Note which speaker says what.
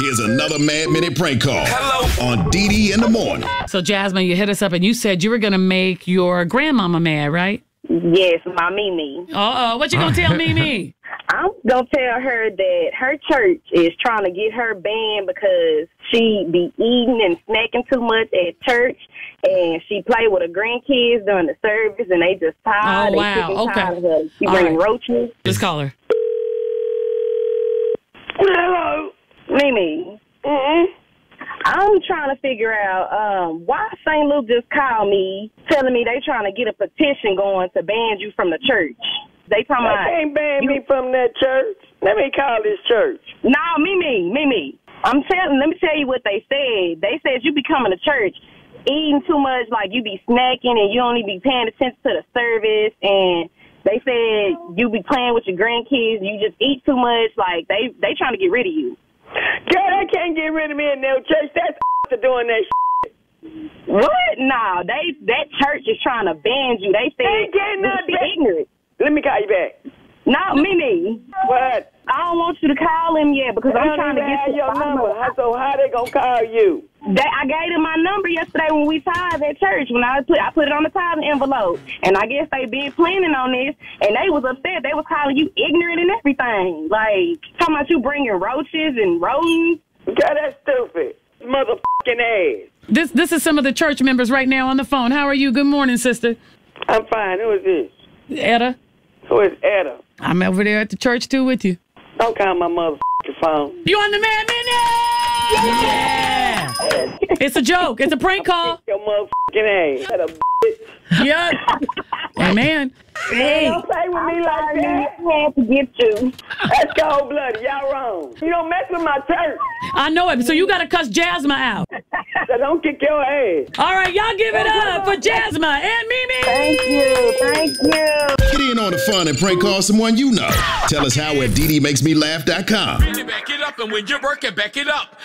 Speaker 1: Here's another Mad Minute prank call. Hello. On DD in the morning.
Speaker 2: So, Jasmine, you hit us up and you said you were going to make your grandmama mad, right?
Speaker 3: Yes, my Mimi.
Speaker 2: Uh-oh. What you going to tell Mimi?
Speaker 3: I'm going to tell her that her church is trying to get her banned because she be eating and snacking too much at church, and she play with her grandkids during the service, and they just tired.
Speaker 2: Oh, wow.
Speaker 3: They tired of her. She
Speaker 2: All
Speaker 3: bringing
Speaker 2: right.
Speaker 3: roaches.
Speaker 2: Let's call her.
Speaker 3: Hello. Mimi. I'm trying to figure out why St. Luke just called me telling me they trying to get a petition going to ban you from the church. They talking about...
Speaker 4: They can't ban me from that church. Let me call this church.
Speaker 3: No, Mimi. Let me tell you what they said. They said you be coming to church eating too much, like you be snacking and you only be paying attention to the service, and they said you be playing with your grandkids, you just eat too much, like they trying to get rid of you.
Speaker 4: Girl, they can't get rid of me in their church. That's for doing that shit.
Speaker 3: What? No, that church is trying to ban you. They said you're ignorant.
Speaker 4: Let me call you back.
Speaker 3: No, Mimi.
Speaker 4: What?
Speaker 3: I don't want you to call him yet because I'm trying to get
Speaker 4: your number. So how they gonna call you?
Speaker 3: I gave them my number yesterday when we tied at church. When I put it on the tithing envelope, and I guess they been planning on this, and they was upset. They was calling you ignorant and everything, like talking about you bringing roaches and rodents.
Speaker 4: God, that's stupid, motherfucking ass.
Speaker 2: This is some of the church members right now on the phone. How are you? Good morning, sister.
Speaker 4: I'm fine. Who is this?
Speaker 2: Etta.
Speaker 4: Who is Etta?
Speaker 2: I'm over there at the church too with you.
Speaker 4: Don't call my motherfucking phone.
Speaker 2: You on the Mad Minute? Yeah! It's a joke. It's a prank call.
Speaker 4: Your motherfucking ass. That a bitch.
Speaker 2: Yeah. Hey, man.
Speaker 3: Hey,
Speaker 4: don't play with me like that.
Speaker 3: I had to get you.
Speaker 4: That's cold-blooded. Y'all wrong. You don't mess with my church.
Speaker 2: I know it. So you got to cuss Jasmine out.
Speaker 4: So don't kick your ass.
Speaker 2: All right, y'all give it up for Jasmine and Mimi.
Speaker 3: Thank you.
Speaker 1: Get in on the fun and prank call someone you know. Tell us how at DDMakesMeLaugh.com.
Speaker 5: Back it up, and when you're working, back it up.